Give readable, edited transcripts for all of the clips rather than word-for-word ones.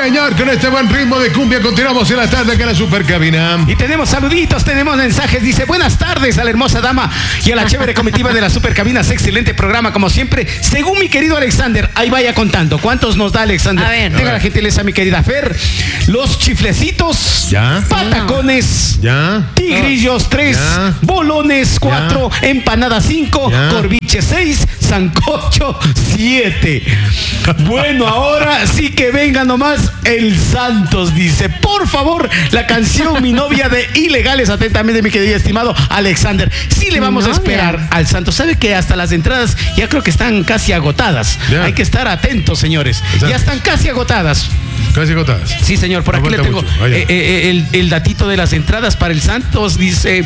señor, con este buen ritmo de cumbia continuamos en la tarde acá en la Supercabina. Y tenemos saluditos, tenemos mensajes. Dice, buenas tardes a la hermosa dama y a la chévere comitiva de la Supercabinas. Excelente programa, como siempre. Según mi querido Alexander, ahí vaya contando. ¿Cuántos nos da Alexander? A ver. Tenga la gentileza, mi querida Fer. Los chiflecitos. Ya. Patacones. Ya. Tigrillos 3. Ya. Bolones 4. Empanada 5. Ya. Corviche 6. Sancocho 7. Bueno, ahora sí que venga nomás el Santos, dice. Por favor, la canción Mi novia de Ilegales. Atentamente, mi querido y estimado Alexander. Sí le vamos a esperar al Santos. Sabe que hasta las entradas ya creo que están casi agotadas. Ya. Hay que estar atentos, señores. Exacto. Ya están casi agotadas. Casi agotadas. Sí, señor, por No aquí le falta tengo mucho. Vaya. el datito de las entradas para el Santos. Dice,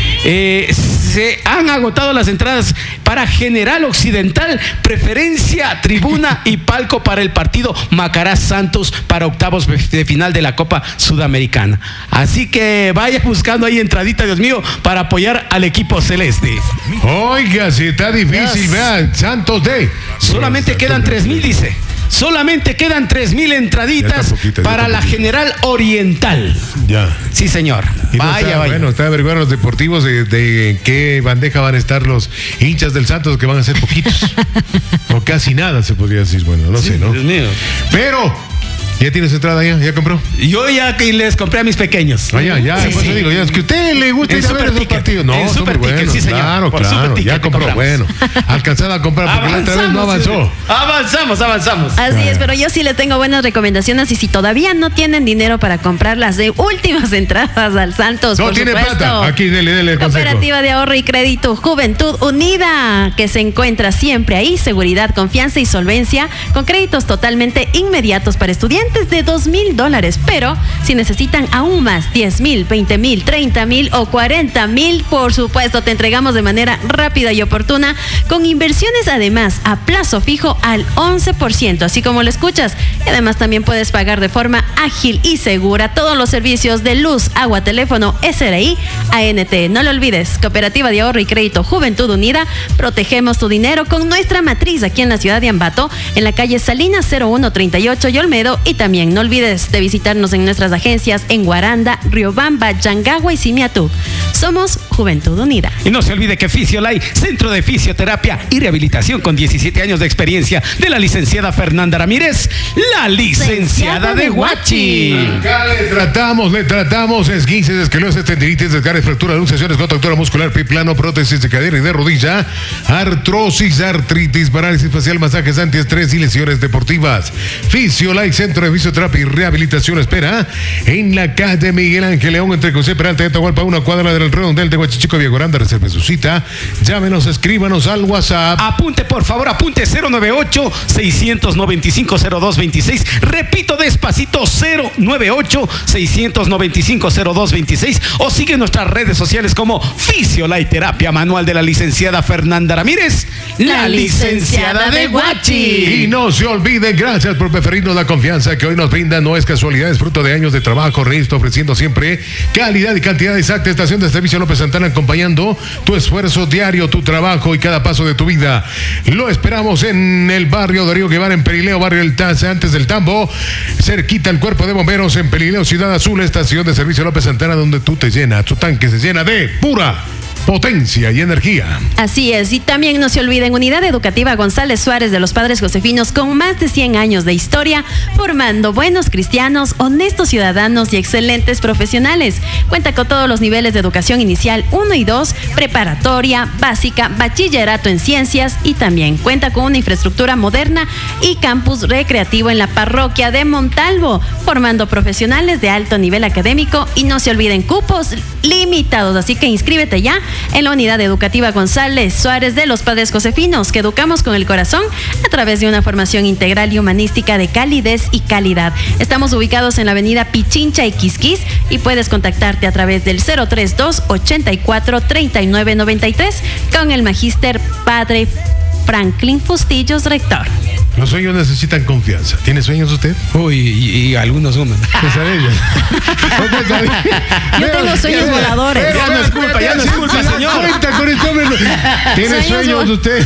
se han agotado las entradas para General Occidental, preferencia, tribuna y palco para el partido Macará Santos para octavos de final de la Copa Sudamericana. Así que vaya buscando ahí entradita, Dios mío, para apoyar al equipo celeste. Oiga, si está difícil, Yes. vea, Santos de. Solamente quedan 3,000, dice. Solamente quedan 3,000 entraditas Ya está poquita, ya para está la poquita. General Oriental. Ya. Sí, señor. Y no Vaya, está, vaya. Bueno, está averiguando los deportivos de en qué bandeja van a estar los hinchas del Santos, que van a ser poquitos. O casi nada, se podría decir. Bueno, no sé, ¿no? Dios mío. Pero, ¿ya tienes entrada ya? ¿Ya compró? Yo ya que les compré a mis pequeños. Ah, ya, Sí, por eso sí. digo, ya, es que a usted le gusta En ir a ver Super esos Ticket. partidos. No, En son Super muy Ticket, buenos. sí, señor. Claro, Por claro, Super Ticket ya compró. compramos. Bueno, alcanzada a comprar porque la otra vez no avanzó. Avanzamos. Así es, pero yo sí les tengo buenas recomendaciones y si todavía no tienen dinero para comprar las de últimas entradas al Santos, No por tiene supuesto. plata. Aquí, dele el consejo. Cooperativa de Ahorro y Crédito Juventud Unida, que se encuentra siempre ahí, seguridad, confianza y solvencia, con créditos totalmente inmediatos para estudiantes de $2,000. Pero si necesitan aún más, 10,000, 20,000, 30,000 o 40,000, por supuesto, te entregamos de manera rápida y oportuna, con inversiones además a plazo fijo al 11%, así como lo escuchas. Y además también puedes pagar de forma ágil y segura todos los servicios de luz, agua, teléfono, SRI, ANT. No lo olvides, Cooperativa de Ahorro y Crédito Juventud Unida, protegemos tu dinero con nuestra matriz aquí en la ciudad de Ambato, en la calle Salinas 0138 y Olmedo. Y también no olvides de visitarnos en nuestras agencias en Guaranda, Riobamba, Yangagua y Simiatuk. Somos Juventud Unida. Y no se olvide que Fisiolay, Centro de Fisioterapia y Rehabilitación con 17 años de experiencia, de la licenciada Fernanda Ramírez, la licenciada de Huachi. Acá le tratamos esguinces, escoliosis, tendinitis, desgarres, fractura, luxaciones, contractura muscular, pie plano, prótesis de cadera y de rodilla, artrosis, artritis, parálisis facial, masajes antiestrés y lesiones deportivas. Fisiolay, Centro de Fisioterapia y Rehabilitación, espera en la calle Miguel Ángel León, entre José Peralta y Atahualpa, una cuadra del Redondel de Huachichico, Viagoranda. Reserve su cita, llámenos, escríbanos al WhatsApp. Apunte, por favor, apunte 098-695-0226. Repito despacito, 098-695-0226. O sigue nuestras redes sociales como Fisiolay Terapia Manual de la licenciada Fernanda Ramírez, la licenciada de Huachi. Y no se olviden, gracias por preferirnos. La confianza que hoy nos brinda no es casualidad, es fruto de años de trabajo. Registro ofreciendo siempre calidad y cantidad exacta. Estación de servicio López Santana, acompañando tu esfuerzo diario, tu trabajo y cada paso de tu vida. Lo esperamos en el barrio Darío Guevara, en Perileo, barrio El Taza, antes del Tambo, cerquita al Cuerpo de Bomberos, en Perileo, Ciudad Azul. Estación de servicio López Santana, donde tú te llenas, tu tanque se llena de pura potencia y energía. Así es, y también no se olviden, Unidad Educativa González Suárez de los Padres Josefinos, con más de 100 años de historia, formando buenos cristianos, honestos ciudadanos y excelentes profesionales. Cuenta con todos los niveles de educación inicial 1 y 2, preparatoria, básica, bachillerato en ciencias, y también cuenta con una infraestructura moderna y campus recreativo en la parroquia de Montalvo, formando profesionales de alto nivel académico. Y no se olviden, cupos limitados, así que inscríbete ya en la Unidad Educativa González Suárez de los Padres Josefinos, que educamos con el corazón a través de una formación integral y humanística de calidez y calidad. Estamos ubicados en la avenida Pichincha y Quisquis, y puedes contactarte a través del 032-84-3993 con el magíster Padre Franklin Fustillos, rector. Los sueños necesitan confianza. ¿Tiene sueños usted? Uy, y algunos suman. Pesadillas. Yo tengo sueños voladores. Ya no es culpa, ya no es culpa, señor. Cuenta con este hombre. ¿Tiene sueños usted?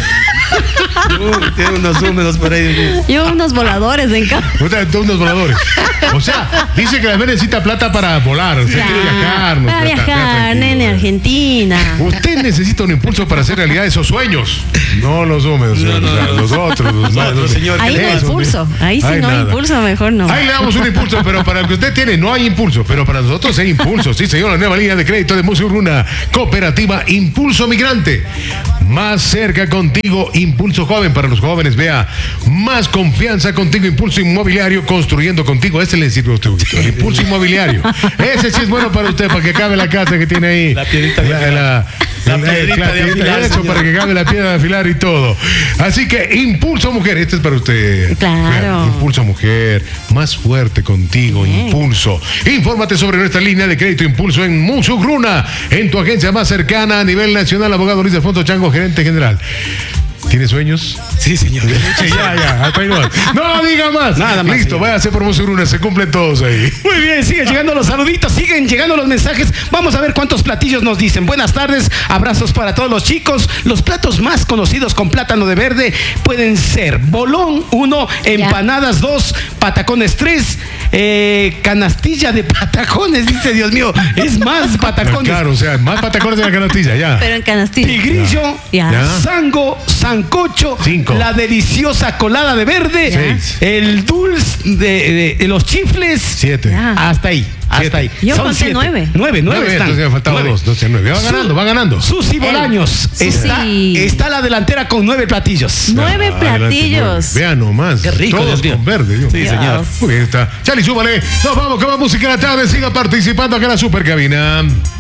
Tiene unos húmedos por ahí. Yo unos voladores en casa. Usted tiene unos voladores. O sea, dice que la vez necesita plata para volar. O sea, quiere viajar. No, Para está viajar, tranquilo. nene, Argentina. Usted necesita un impulso para hacer realidad esos sueños. No los húmedos, señor. O sea, los otros. Los otros, señor. Ahí no hay Eso, impulso. Ahí sí Ay, no hay nada. impulso, mejor no. Ahí le damos un impulso, pero para el que usted tiene no hay impulso, pero para nosotros hay impulso. Sí, señor, la nueva línea de crédito de Musurruna, cooperativa Impulso Migrante. Más cerca contigo, Impulso Joven. Para los jóvenes, vea, más confianza contigo, Impulso Inmobiliario, construyendo contigo. Ese le sirve a usted, el Impulso Inmobiliario. Ese sí es bueno para usted, para que acabe la casa que tiene ahí. La piedrita de afilar. La piedrita de afilar, eso, señor. para que acabe la piedra de afilar y todo. Así que Impulso Mujer, este es para usted. Claro. Impulso Mujer, más fuerte contigo, Bien. Impulso. Infórmate sobre nuestra línea de crédito Impulso en Musurruna, en tu agencia más cercana a nivel nacional, abogado Luis Alfonso Chango, gerente general. ¿Tiene sueños? Sí, señor. Sí, ya, hasta ahí nomás. No diga más. Nada más, Listo, señor. váyase por Musurruna, se cumplen todos ahí. Muy bien, siguen llegando los saluditos, siguen llegando los mensajes. Vamos a ver cuántos platillos nos dicen. Buenas tardes, abrazos para todos los chicos. Los platos más conocidos con plátano de verde pueden ser bolón 1, empanadas 2, patacones 3, canastilla de patacones, dice, Dios mío, es más patacones. Claro, o sea, más patacones de la canastilla, ya. Pero en canastilla. Tigrillo, Ya. sango, sancocho, 5. la deliciosa colada de verde, 6. el dulce de los chifles. 7. Ya. Hasta ahí, hasta ahí. Yo Son conté 7. 9. 9 Entonces están. me faltaban 9. 2, 12, 9. Va ganando, va ganando. Susi Bolaños. Susi. Está la delantera con 9 platillos. 9 Adelante, platillos. Vean nomás. Qué rico, Todos Dios mío. con verde. Dios. Sí, señor. Muy bien está. Charlie, súbale. Nos vamos con más música de la tarde. Siga participando acá en la Supercabina.